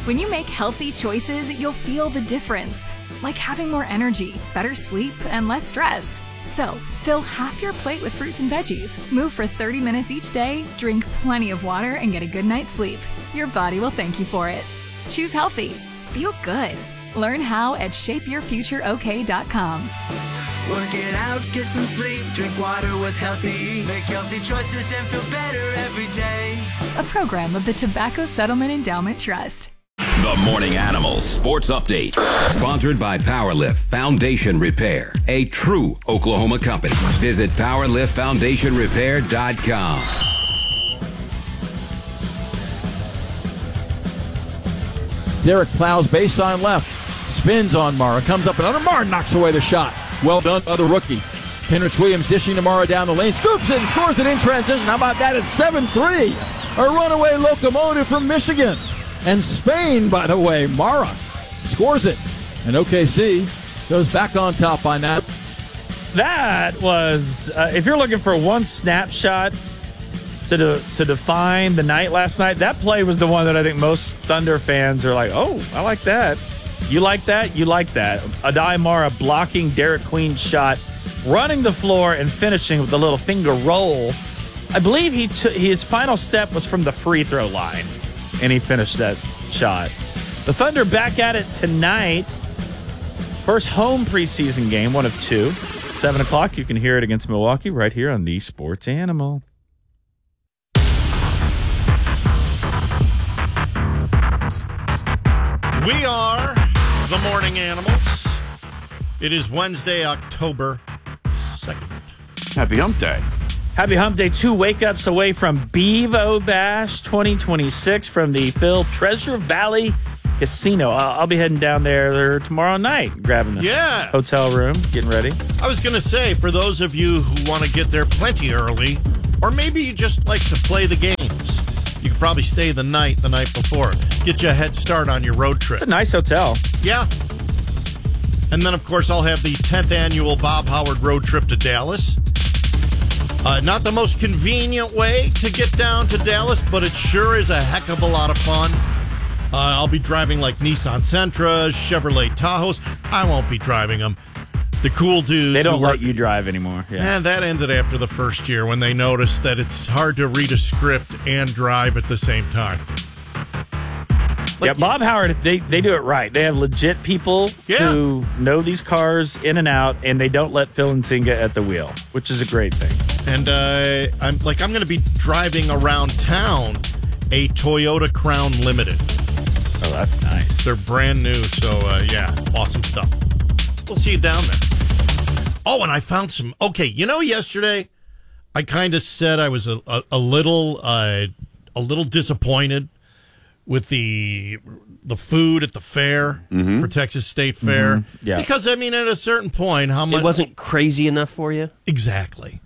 When you make healthy choices, you'll feel the difference, like having more energy, better sleep, and less stress. So, fill half your plate with fruits and veggies. Move for 30 minutes each day, drink plenty of water, and get a good night's sleep. Your body will thank you for it. Choose healthy. Feel good. Learn how at shapeyourfutureok.com. Work it out, get some sleep, drink water with healthy eats. Make healthy choices and feel better every day. A program of the Tobacco Settlement Endowment Trust. The Morning Animal Sports Update. Sponsored by Powerlift Foundation Repair, a true Oklahoma company. Visit PowerliftFoundationRepair.com. Derek plows baseline left. Spins on Mara. Comes up and under. Mara knocks away the shot. Well done by the rookie. Penrich Williams dishing to Mara down the lane. Scoops it and scores it in transition. How about that? It's 7-3. A runaway locomotive from Michigan. And Spain, by the way. Mara scores it. And OKC goes back on top by now. That was, if you're looking for one snapshot to define the night last night, that play was the one that I think most Thunder fans are like, oh, I like that. You like that? You like that. Adai Mara blocking Derek Queen's shot, running the floor and finishing with a little finger roll. I believe his final step was from the free throw line, and he finished that shot. The Thunder back at it tonight. First home preseason game, one of two. 7 o'clock, you can hear it against Milwaukee right here on The Sports Animal. We are the Morning Animals. It is Wednesday, October 2nd. Happy Hump Day. Happy Hump Day. 2 wake-ups away from Bevo Bash 2026 from the Phil Treasure Valley Casino. I'll be heading down there tomorrow night, grabbing the hotel room, getting ready. I was going to say, for those of you who want to get there plenty early, or maybe you just like to play the games, you could probably stay the night before. Get you a head start on your road trip. It's a nice hotel. Yeah. And then, of course, I'll have the 10th annual Bob Howard road trip to Dallas. Not the most convenient way to get down to Dallas, but it sure is a heck of a lot of fun. I'll be driving like Nissan Sentras, Chevrolet Tahoes. I won't be driving them. The cool dudes. They don't let you drive anymore. Yeah. And that ended after the first year when they noticed that it's hard to read a script and drive at the same time. Bob Howard, they do it right. They have legit people who know these cars in and out, and they don't let Phil Nzinga at the wheel, which is a great thing. And I'm going to be driving around town a Toyota Crown Limited. Oh, that's nice. They're brand new, so awesome stuff. We'll see you down there. Oh, and I found some. Okay, yesterday I kind of said I was a little disappointed with the food at the fair for Texas State Fair. Mm-hmm. Yeah. Because at a certain point, how much it wasn't crazy enough for you? Exactly.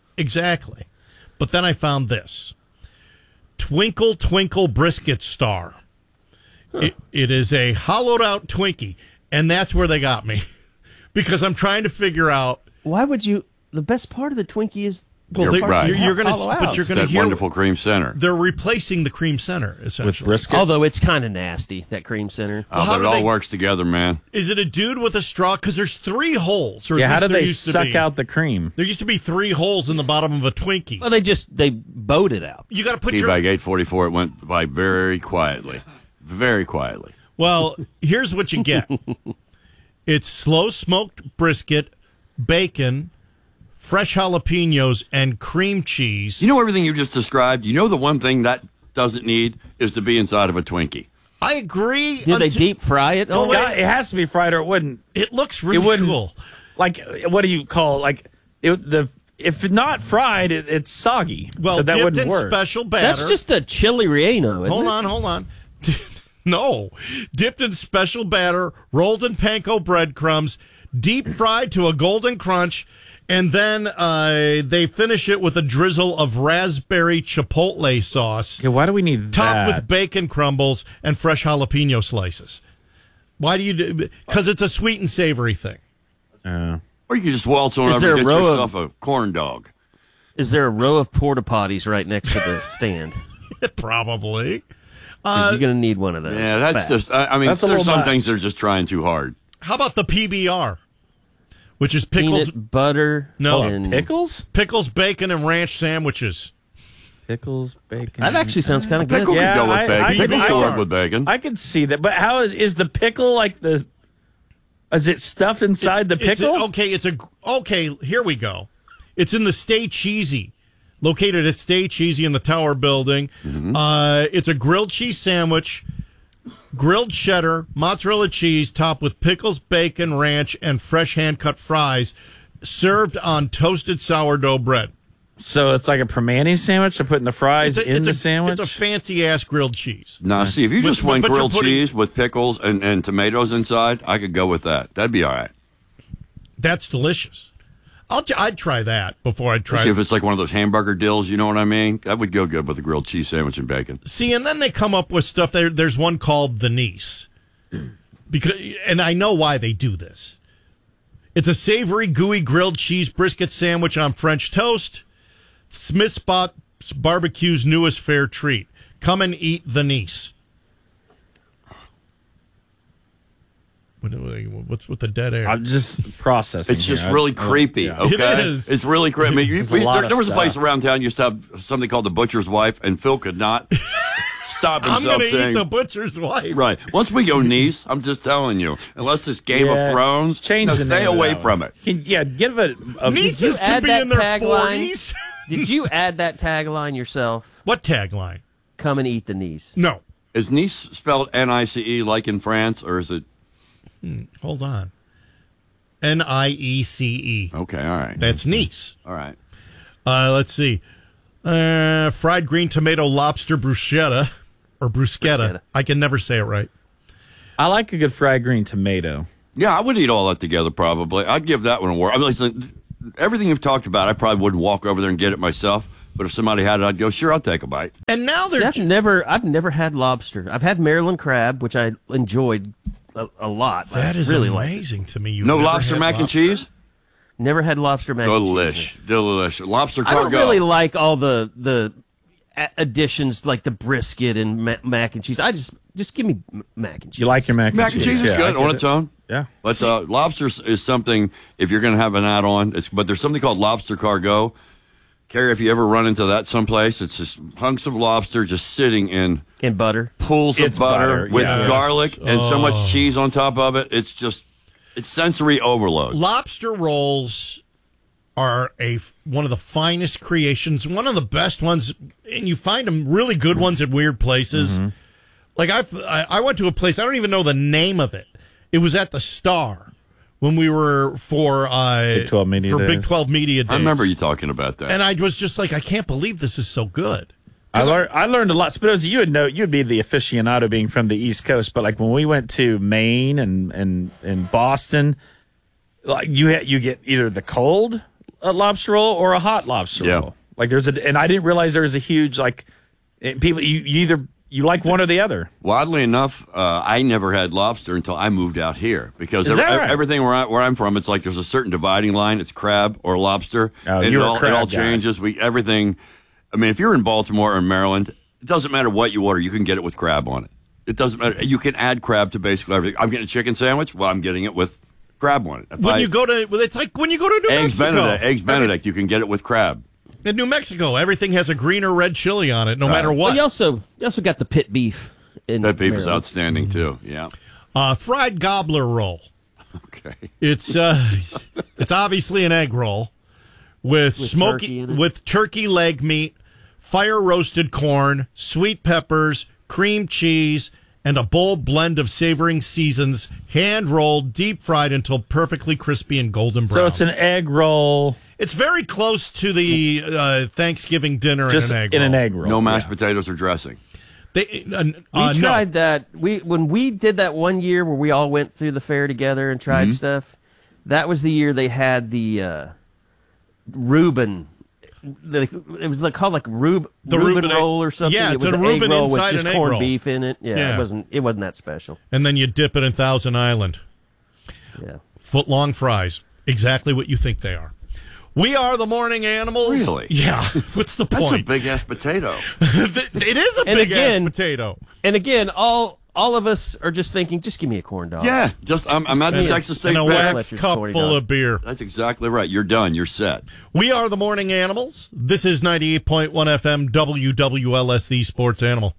But then I found this. Twinkle Twinkle Brisket Star. Huh. It is a hollowed out Twinkie, and that's where they got me. Because I'm trying to figure out. Why would you? The best part of the Twinkie is. Well, you're going to hear wonderful cream center. They're replacing the cream center essentially with brisket. Although it's kind of nasty, that cream center. But it all works together, man. Is it a dude with a straw? Because there's 3 holes. Or how do they suck out the cream? There used to be 3 holes in the bottom of a Twinkie. Well, they bowed it out. You got to put By 8:44, it went by very quietly. Very quietly. Well, here's what you get. It's slow smoked brisket, bacon, fresh jalapenos, and cream cheese. You know everything you just described? You know the one thing that doesn't need is to be inside of a Twinkie. I agree. Did they deep fry it? It has to be fried or it wouldn't. It looks really cool. Like, what do you call if not fried, it's soggy. Well, so that dipped wouldn't in work. special batter. That's just a chili relleno, isn't it? Hold on. No. Dipped in special batter, rolled in panko breadcrumbs, deep fried to a golden crunch, and then they finish it with a drizzle of raspberry chipotle sauce. Yeah, why do we need topped that? with bacon crumbles and fresh jalapeno slices. Why do you do? Because it's a sweet and savory thing. Or you can just waltz on over and get yourself a corn dog. Is there a row of porta potties right next to the stand? Probably. 'Cause you're going to need one of those. Yeah, that's fast. just. I mean, That's a there's little some much. things that are just trying too hard. How about the PBR, which is pickles, Peanut butter. No. and Pickles? pickles, bacon, and ranch sandwiches? Pickles, bacon. That actually sounds kind of good. Pickle Yeah, could go with bacon. I Pickles could- could work with bacon. I could see that, but how is the pickle like the? Is it stuffed inside the pickle? Okay. Here we go. It's in the Stay Cheesy, located at Stay Cheesy in the Tower Building. It's a grilled cheese sandwich, grilled cheddar, mozzarella cheese, topped with pickles, bacon, ranch, and fresh hand-cut fries, served on toasted sourdough bread. So it's like a permane sandwich. They're putting the fries in the sandwich. It's a fancy-ass grilled cheese. Now, see, if you just went but you're grilled putting- cheese with pickles and tomatoes inside, I could go with that. That'd be all right. That's delicious. I'd try that before I'd try. See if it's like one of those hamburger dills, you know what I mean? That would go good with a grilled cheese sandwich and bacon. See, and then they come up with stuff. There's one called the Nice, and I know why they do this. It's a savory, gooey grilled cheese brisket sandwich on French toast. Smith Spot Barbecue's newest fair treat. Come and eat the Nice. What's with the dead air? I'm just processing. It's just here. really creepy, yeah. okay? It is. It's really creepy. I mean, There's a lot of there was a place stuff. around town used to have something called the Butcher's Wife, and Phil could not stop I'm himself going to saying... eat the butcher's wife. Right. Once we go Nice, I'm just telling you, unless it's Game Yeah. of Thrones, Change the stay name of away that from one. it. Give it a Nieces add could be that in their tagline? 40s. Did you add that tagline yourself? What tagline? Come and eat the Nice. No. Is Nice spelled N-I-C-E like in France, or is it... Hold on. Niece. Okay, all right. That's Nice. All right. Let's see. Fried green tomato lobster bruschetta. Or bruschetta. I can never say it right. I like a good fried green tomato. Yeah, I would eat all that together probably. I'd give that one a whirl. I mean, listen, everything you've talked about, I probably wouldn't walk over there and get it myself. But if somebody had it, I'd go, sure, I'll take a bite. And now See, they're... I've never had lobster. I've had Maryland crab, which I enjoyed a lot. That is really liked it. amazing to me. No lobster mac and cheese? Never had lobster mac and cheese. Delish. Lobster I don't cargo. really like all the additions like the brisket and mac and cheese. I just give me mac and cheese. You like your mac and cheese? Mac and cheese is Yeah, good I on get its it. own. Yeah. But lobster is something, if you're going to have an add-on, but there's something called lobster cargo. Carrie, if you ever run into that someplace, it's just hunks of lobster just sitting in butter. pools It's of butter, butter, with yes. garlic and so much cheese on top of it. It's sensory overload. Lobster rolls are one of the finest creations, one of the best ones, and you find them really good ones at weird places. Mm-hmm. Like I went to a place, I don't even know the name of it. It was at the Star when we were for Big 12 Media for Big Days. 12 Media Days. I remember you talking about that. And I was just like, I can't believe this is so good. I learned a lot. Spinoza, you'd be the aficionado being from the East Coast, but like when we went to Maine and Boston, like you get either the cold lobster roll or a hot lobster Yeah. roll. Like and I didn't realize there was a huge people you like one or the other. Well, oddly enough, I never had lobster until I moved out here because Is that right? everything where I'm from, it's like there's a certain dividing line. It's crab or lobster. Oh, and you're it a all, crab it all guy. changes. Everything. I mean, if you're in Baltimore or Maryland, it doesn't matter what you order. You can get it with crab on it. It doesn't matter. You can add crab to basically everything. I'm getting a chicken sandwich. Well, I'm getting it with crab on it. It's like when you go to New Mexico. Eggs Benedict, you can get it with crab. In New Mexico, everything has a green or red chili on it, no matter what. Well, you also got the pit beef. That beef is Maryland. outstanding too. Yeah. Fried gobbler roll. Okay. It's obviously an egg roll with smoky turkey in it. with turkey leg meat, fire roasted corn, sweet peppers, cream cheese, and a bold blend of savoring seasons, hand rolled, deep fried until perfectly crispy and golden brown. So it's an egg roll, It's very close to the Thanksgiving dinner just in an egg roll. roll. No mashed potatoes or dressing. We We tried that. When we did that one year where we all went through the fair together and tried stuff. That was the year they had the Reuben. It was called Reuben Reuben roll or something. Yeah, it it's was a an Reuben egg roll with inside just an egg corned roll. beef in it. Yeah. It wasn't that special. And then you dip it in Thousand Island. Yeah. Foot-long fries. Exactly what you think they are. We are the morning animals. Really? Yeah. What's the That's point? a big-ass potato. It is a big-ass potato. And again, all of us are just thinking, just give me a corn dog. Yeah, I'm at the Texas State And a Fair. wax cup full of beer. That's exactly right. You're done. You're set. We are the morning animals. This is 98.1 FM WWLS, the sports animal.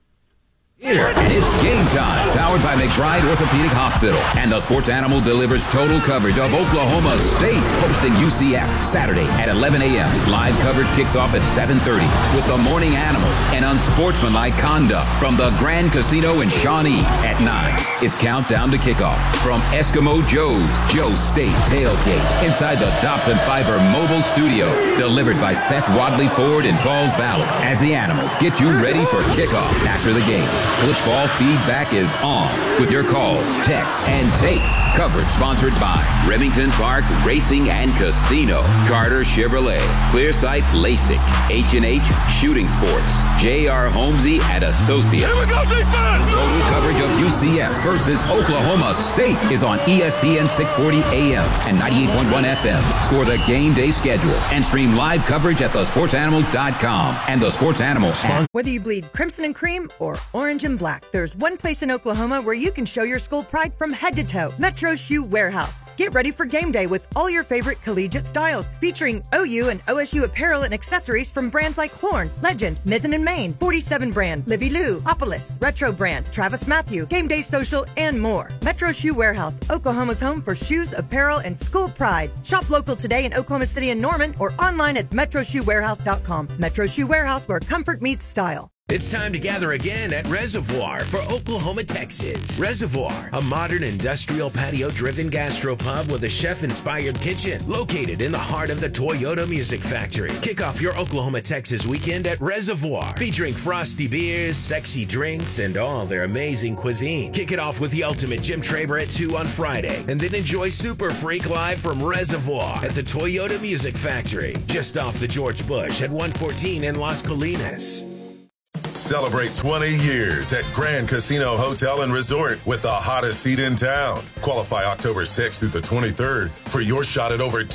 Here, it's game time, powered by McBride Orthopedic Hospital. And the Sports Animal delivers total coverage of Oklahoma State, hosting UCF Saturday at 11 a.m. Live coverage kicks off at 7:30 with the Morning Animals and unsportsmanlike conduct from the Grand Casino in Shawnee at 9. It's countdown to kickoff from Eskimo Joe's Joe State Tailgate inside the Dobson Fiber Mobile Studio, delivered by Seth Wadley Ford in Pauls Valley, as the Animals get you ready for kickoff after the game. Football feedback is on with your calls, texts, and takes. Coverage sponsored by Remington Park Racing and Casino, Carter Chevrolet, Clearsight LASIK, H&H Shooting Sports, J.R. Holmesy and Associates. Here we go, defense! Total coverage of UCF versus Oklahoma State is on ESPN 640 AM and 98.1 FM. Score the game day schedule and stream live coverage at thesportsanimal.com and the Sports Animal app. Whether you bleed crimson and cream or orange and black, there's one place in Oklahoma where you can show your school pride from head to toe. Metro Shoe Warehouse. Get ready for game day with all your favorite collegiate styles, featuring OU and OSU apparel and accessories from brands like Horn, Legend, Mizzen and Main, 47 brand, Livy Lou, Opolis, Retro brand, Travis Matthew, Game Day Social, and more. Metro Shoe Warehouse, Oklahoma's home for shoes, apparel, and school pride. Shop local today in Oklahoma City and Norman or online at metroshoewarehouse.com. Metro Shoe Warehouse, where comfort meets style. It's time to gather again at Reservoir for Oklahoma, Texas. Reservoir, a modern industrial patio-driven gastropub with a chef-inspired kitchen located in the heart of the Toyota Music Factory. Kick off your Oklahoma, Texas weekend at Reservoir, featuring frosty beers, sexy drinks, and all their amazing cuisine. Kick it off with the ultimate Jim Traber at 2 on Friday, and then enjoy Super Freak live from Reservoir at the Toyota Music Factory, just off the George Bush at 114 in Las Colinas. Celebrate 20 years at Grand Casino Hotel and Resort with the hottest seat in town. Qualify October 6th through the 23rd for your shot at over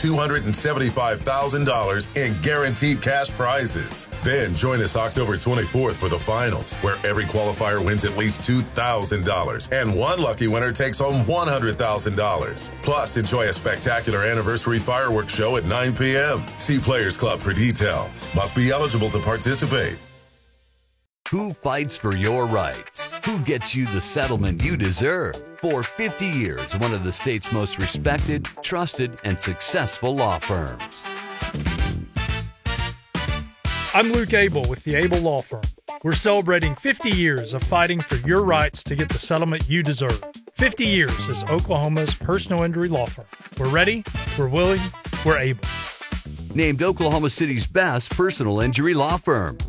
$275,000 in guaranteed cash prizes. Then join us October 24th for the finals, where every qualifier wins at least $2,000 and one lucky winner takes home $100,000. Plus, enjoy a spectacular anniversary fireworks show at 9 p.m. See Players Club for details. Must be eligible to participate. Who fights for your rights? Who gets you the settlement you deserve? For 50 years, one of the state's most respected, trusted, and successful law firms. I'm Luke Abel with the Abel Law Firm. We're celebrating 50 years of fighting for your rights to get the settlement you deserve. 50 years as Oklahoma's personal injury law firm. We're ready, we're willing, we're able. Named Oklahoma City's best personal injury law firm.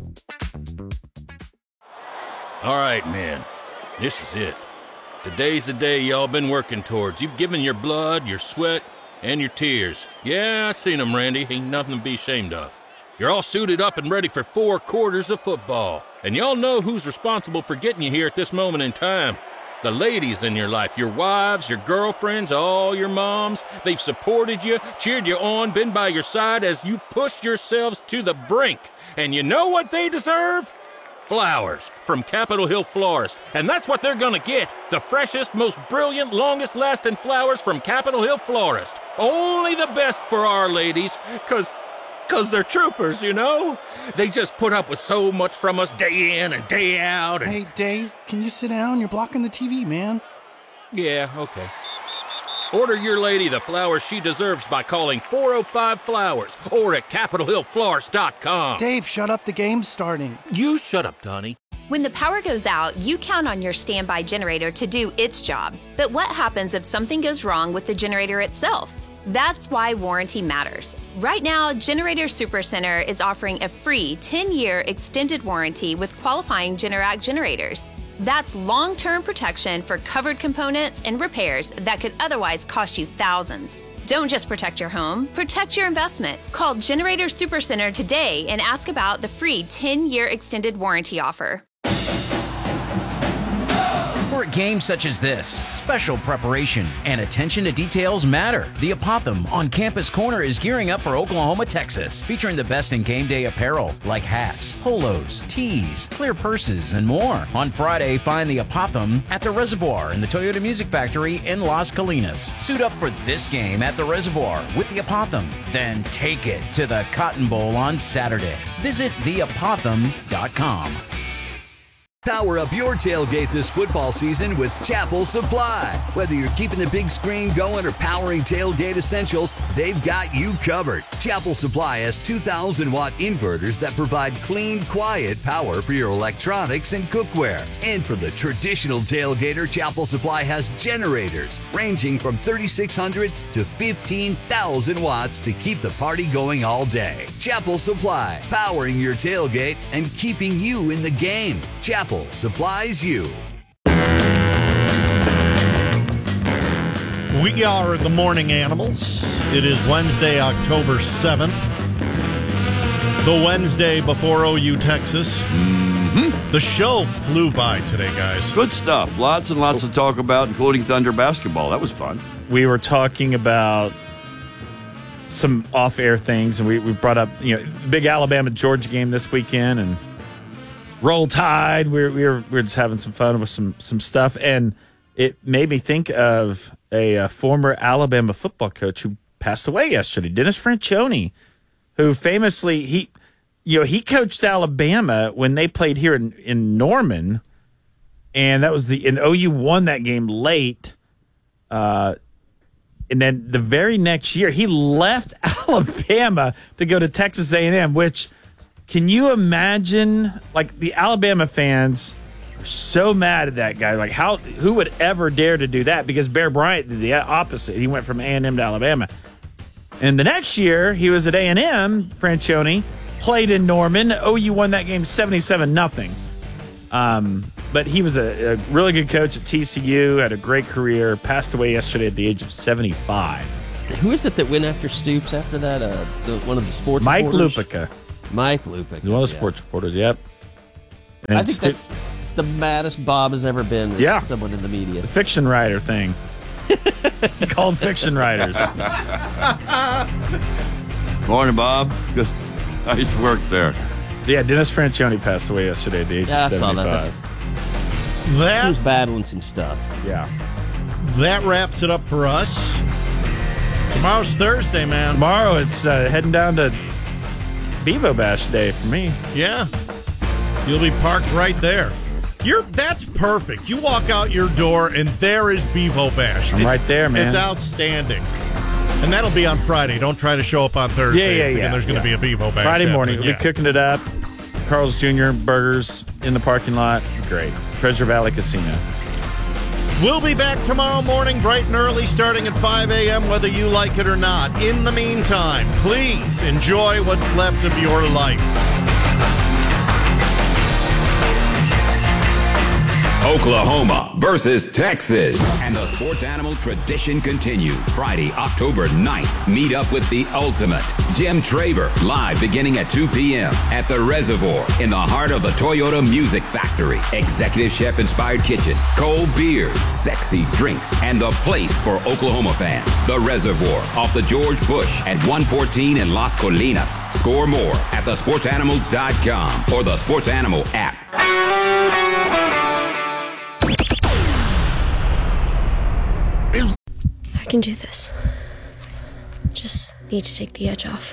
All right, man, this is it. Today's the day y'all been working towards. You've given your blood, your sweat, and your tears. Yeah, I seen them, Randy. Ain't nothing to be ashamed of. You're all suited up and ready for 4 quarters of football. And y'all know who's responsible for getting you here at this moment in time. The ladies in your life, your wives, your girlfriends, all your moms. They've supported you, cheered you on, been by your side as you pushed yourselves to the brink. And you know what they deserve? Flowers from Capitol Hill Florist. And that's what they're gonna get. The freshest, most brilliant, longest-lasting flowers from Capitol Hill Florist. Only the best for our ladies, cause they're troopers, you know? They just put up with so much from us day in and day out. And... Hey, Dave, can you sit down? You're blocking the TV, man. Yeah, okay. Order your lady the flowers she deserves by calling 405-FLOWERS or at CapitolHillFlowers.com. Dave, shut up. The game's starting. You shut up, Donnie. When the power goes out, you count on your standby generator to do its job. But what happens if something goes wrong with the generator itself? That's why warranty matters. Right now, Generator Supercenter is offering a free 10-year extended warranty with qualifying Generac generators. That's long-term protection for covered components and repairs that could otherwise cost you thousands. Don't just protect your home, protect your investment. Call Generator Supercenter today and ask about the free 10-year extended warranty offer. For games such as this, special preparation and attention to details matter. The Apothem on Campus Corner is gearing up for Oklahoma, Texas, featuring the best in game day apparel like hats, polos, tees, clear purses, and more. On Friday, find the Apothem at the Reservoir in the Toyota Music Factory in Las Colinas. Suit up for this game at the Reservoir with the Apothem, then take it to the Cotton Bowl on Saturday. Visit theapothem.com. Power up your tailgate this football season with Chapel Supply. Whether you're keeping the big screen going or powering tailgate essentials, they've got you covered. Chapel Supply has 2,000-watt inverters that provide clean, quiet power for your electronics and cookware. And for the traditional tailgater, Chapel Supply has generators ranging from 3,600 to 15,000 watts to keep the party going all day. Chapel Supply, powering your tailgate and keeping you in the game. Chapel supplies you. We are the Morning Animals. It is Wednesday, October 7th. The Wednesday before OU Texas. The show flew by today, guys. Good stuff. Lots and lots to talk about, including Thunder basketball. That was fun. We were talking about some off-air things, and we brought up the big Alabama-Georgia game this weekend, and Roll Tide. We're just having some fun with some stuff, and it made me think of a former Alabama football coach who passed away yesterday, Dennis Franchione, who famously he coached Alabama when they played here in Norman, and that was and OU won that game late, and then the very next year he left Alabama to go to Texas A&M, which. Can you imagine, the Alabama fans are so mad at that guy. Who would ever dare to do that? Because Bear Bryant did the opposite. He went from A&M to Alabama. And the next year, he was at A&M, Franchione, played in Norman. OU won that game 77-0. But he was a really good coach at TCU, had a great career, passed away yesterday at the age of 75. Who is it that went after Stoops after that? One of the sports Mike reporters? Lupica. Mike Lupica. One of the sports reporters, yep. And I think that's the maddest Bob has ever been with someone in the media. The fiction writer thing. He called fiction writers. Morning, Bob. Good. Nice work there. Yeah, Dennis Franchione passed away yesterday at the age of 75. He was battling some stuff. Yeah. That wraps it up for us. Tomorrow's Thursday, man. Tomorrow it's heading down to Bevo Bash Day for me. Yeah. You'll be parked right there. That's perfect. You walk out your door and there is Bevo Bash. I'm right there, man. It's outstanding. And that'll be on Friday. Don't try to show up on Thursday. Yeah. There's going to be a Bevo Bash. Friday morning. We'll be cooking it up. Carl's Jr. burgers in the parking lot. Great. Treasure Valley Casino. We'll be back tomorrow morning, bright and early, starting at 5 a.m., whether you like it or not. In the meantime, please enjoy what's left of your life. Oklahoma versus Texas. And the sports animal tradition continues. Friday, October 9th. Meet up with the ultimate Jim Traver, live beginning at 2 p.m. at the Reservoir in the heart of the Toyota Music Factory. Executive chef-inspired kitchen, cold beers, sexy drinks, and the place for Oklahoma fans. The Reservoir off the George Bush at 114 in Las Colinas. Score more at thesportsanimal.com or the Sports Animal app. I can do this. Just need to take the edge off.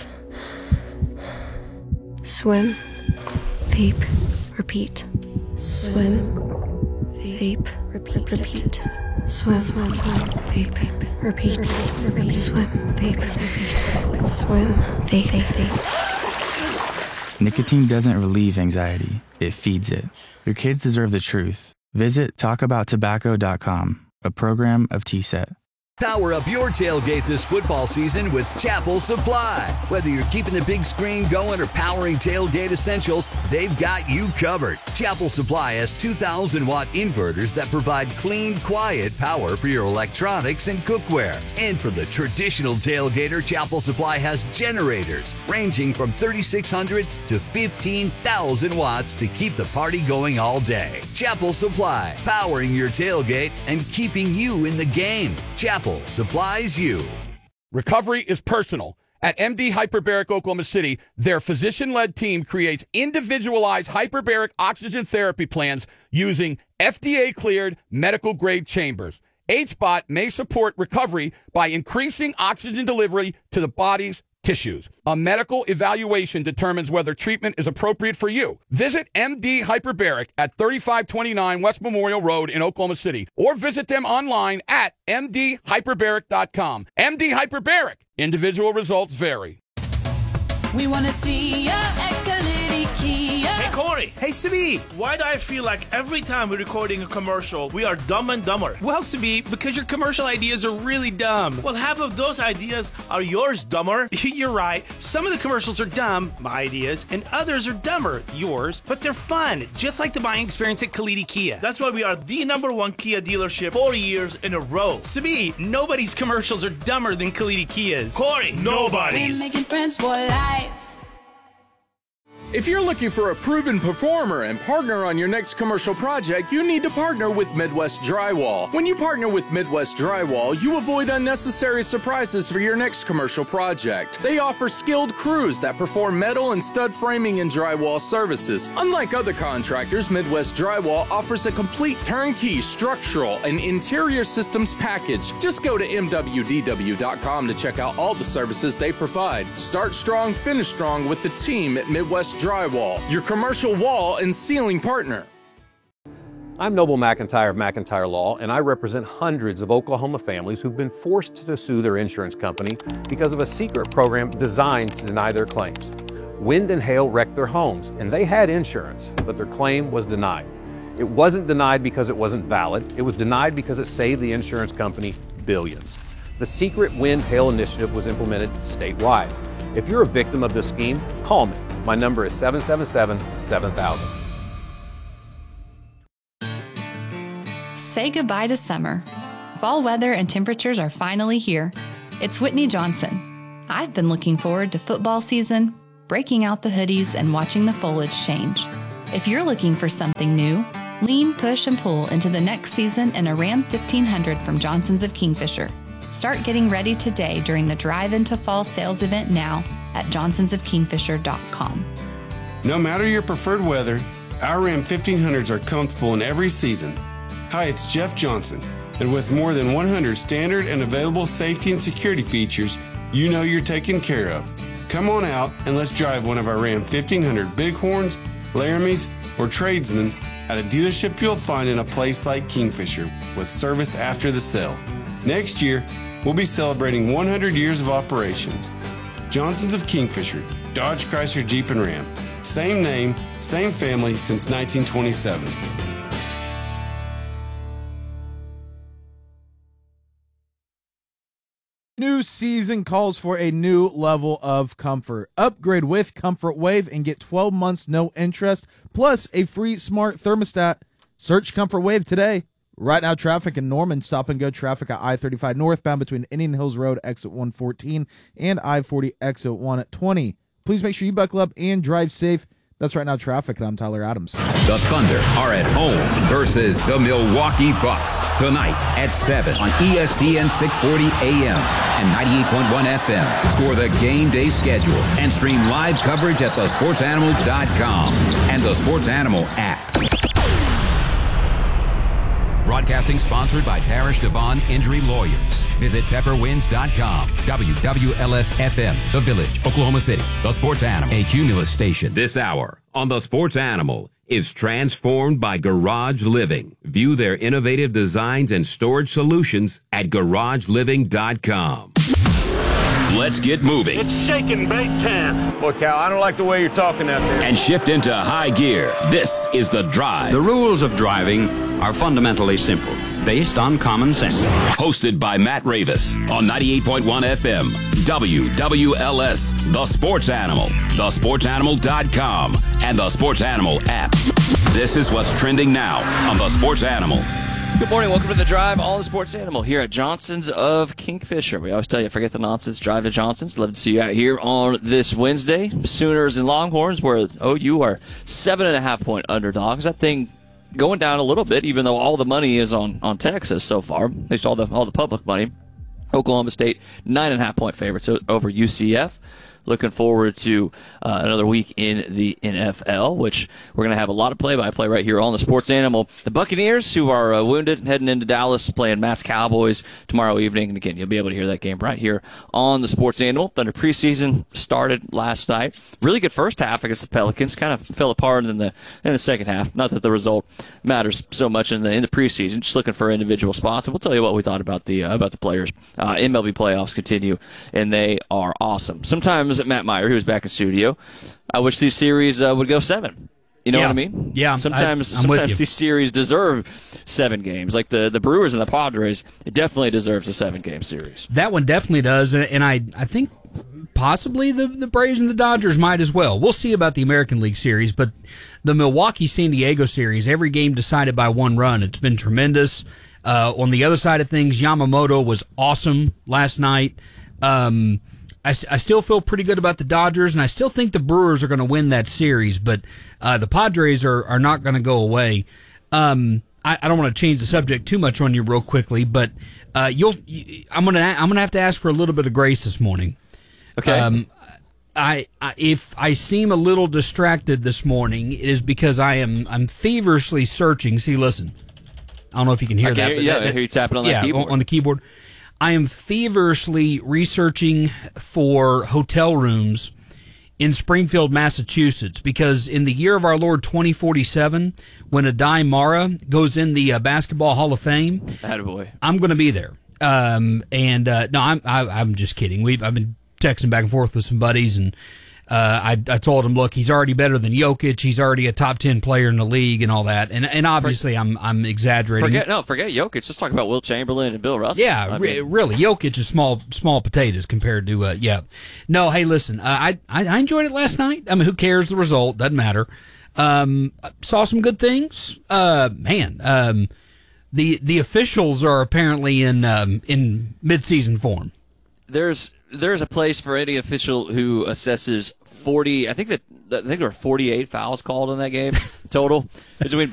Swim, vape, repeat. Swim, vape, repeat. Swim, vape, repeat. Swim, vape, repeat. Swim, vape, vape. Nicotine doesn't relieve anxiety, it feeds it. Your kids deserve the truth. Visit talkabouttobacco.com, a program of TSET. Power up your tailgate this football season with Chapel Supply. Whether you're keeping the big screen going or powering tailgate essentials, they've got you covered. Chapel Supply has 2,000-watt inverters that provide clean, quiet power for your electronics and cookware. And for the traditional tailgater, Chapel Supply has generators ranging from 3,600 to 15,000 watts to keep the party going all day. Chapel Supply, powering your tailgate and keeping you in the game. Chapel supplies you. Recovery is personal. At MD Hyperbaric Oklahoma City, their physician-led team creates individualized hyperbaric oxygen therapy plans using FDA-cleared medical-grade chambers. HBOT may support recovery by increasing oxygen delivery to the body's tissues. A medical evaluation determines whether treatment is appropriate for you. Visit MD Hyperbaric at 3529 West Memorial Road in Oklahoma City or visit them online at mdhyperbaric.com. MD Hyperbaric. Individual results vary. We want to see ya at Kalidi Kia. Hey, Corey. Hey, Sabi. Why do I feel like every time we're recording a commercial, we are dumb and dumber? Well, Sabi, because your commercial ideas are really dumb. Well, half of those ideas are yours, dumber. You're right. Some of the commercials are dumb, my ideas, and others are dumber, yours, but they're fun, just like the buying experience at Kalidi Kia. That's why we are the #1 Kia dealership 4 years in a row. Sabi, nobody's commercials are dumber than Kalidi Kia's. Corey, nobody's. We're making friends for life. If you're looking for a proven performer and partner on your next commercial project, you need to partner with Midwest Drywall. When you partner with Midwest Drywall, you avoid unnecessary surprises for your next commercial project. They offer skilled crews that perform metal and stud framing and drywall services. Unlike other contractors, Midwest Drywall offers a complete turnkey structural and interior systems package. Just go to mwdw.com to check out all the services they provide. Start strong, finish strong with the team at Midwest Drywall, your commercial wall and ceiling partner. I'm Noble McIntyre of McIntyre Law, and I represent hundreds of Oklahoma families who've been forced to sue their insurance company because of a secret program designed to deny their claims. Wind and hail wrecked their homes, and they had insurance, but their claim was denied. It wasn't denied because it wasn't valid. It was denied because it saved the insurance company billions. The secret wind hail initiative was implemented statewide. If you're a victim of this scheme, call me. My number is 777-7000. Say goodbye to summer. Fall weather and temperatures are finally here. It's Whitney Johnson. I've been looking forward to football season, breaking out the hoodies, and watching the foliage change. If you're looking for something new, lean, push, and pull into the next season in a Ram 1500 from Johnson's of Kingfisher. Start getting ready today during the Drive Into Fall sales event now at johnsonsofkingfisher.com. No matter your preferred weather, our Ram 1500s are comfortable in every season. Hi, it's Jeff Johnson, and with more than 100 standard and available safety and security features, you know you're taken care of. Come on out and let's drive one of our Ram 1500 Bighorns, Laramies, or Tradesmen at a dealership you'll find in a place like Kingfisher with service after the sale. Next year, we'll be celebrating 100 years of operations. Johnson's of Kingfisher, Dodge, Chrysler, Jeep, and Ram. Same name, same family since 1927. New season calls for a new level of comfort. Upgrade with Comfort Wave and get 12 months no interest, plus a free smart thermostat. Search Comfort Wave today. Right now, traffic in Norman, stop and go traffic at I-35 northbound between Indian Hills Road, exit 114, and I-40, exit 120. Please make sure you buckle up and drive safe. That's Right Now Traffic, and I'm Tyler Adams. The Thunder are at home versus the Milwaukee Bucks tonight at 7 on ESPN 640 AM and 98.1 FM. Score the game day schedule and stream live coverage at thesportsanimal.com and the Sports Animal app. Broadcasting sponsored by Parish Devon Injury Lawyers. Visit pepperwinds.com. WWLS-FM, The Village, Oklahoma City. The Sports Animal, a Cumulus station. This hour on The Sports Animal is transformed by Garage Living. View their innovative designs and storage solutions at garageliving.com. Let's get moving. It's shaking big time. Boy, Cal, I don't like the way you're talking out there. And shift into high gear. This is The Drive. The rules of driving are fundamentally simple. based on common sense. Hosted by Matt Ravis on 98.1 FM, WWLS, The Sports Animal, thesportsanimal.com, and the Sports Animal app. This is what's trending now on The Sports Animal. Good morning. Welcome to The Drive on The Sports Animal here at Johnson's of Kingfisher. We always tell you, forget the nonsense, drive to Johnson's. Love to see you out here on this Wednesday. Sooners and Longhorns, where OU are 7.5-point underdogs. That thing going down a little bit, even though all the money is on Texas so far, at least all the public money. Oklahoma State, 9.5-point favorites over UCF. Looking forward to another week in the NFL, which we're going to have a lot of play-by-play right here on the Sports Animal. The Buccaneers, who are wounded, heading into Dallas, playing Matt's Cowboys tomorrow evening. And again, you'll be able to hear that game right here on the Sports Animal. Thunder preseason started last night. Really good first half against the Pelicans. Kind of fell apart in the second half. Not that the result matters so much in the preseason. Just looking for individual spots. And we'll tell you what we thought about the players. MLB playoffs continue, and they are awesome. Sometimes Matt Meyer, who was back in studio, I wish these series would go 7. You know what I mean? Yeah. Sometimes these series deserve 7 games. Like the Brewers and the Padres, it definitely deserves a 7-game series. That one definitely does, and I think possibly the Braves and the Dodgers might as well. We'll see about the American League Series, but the Milwaukee-San Diego Series, every game decided by 1 run. It's been tremendous. On the other side of things, Yamamoto was awesome last night. I still feel pretty good about the Dodgers, and I still think the Brewers are going to win that series, but the Padres are not going to go away. I don't want to change the subject too much on you real quickly, but I'm going to have to ask for a little bit of grace this morning. Okay. If I seem a little distracted this morning, it is because I'm feverishly searching. See, listen. I don't know if you can hear that. I hear you tapping on that keyboard. On the keyboard. I am feverishly researching for hotel rooms in Springfield, Massachusetts, because in the year of our Lord 2047, when Adai Mara goes in the Basketball Hall of Fame, attaboy, I'm going to be there. No, I'm just kidding. I've been texting back and forth with some buddies, and I told him, look, he's already better than Jokic. He's already a top 10 player in the league and all that. And obviously, I'm exaggerating. Forget Jokic. Let's talk about Will Chamberlain and Bill Russell. Yeah, really, Jokic is small potatoes compared to No, hey, listen, I enjoyed it last night. I mean, who cares the result? Doesn't matter. Saw some good things. The officials are apparently in midseason form. There's a place for any official who assesses 40. I think there were 48 fouls called in that game total between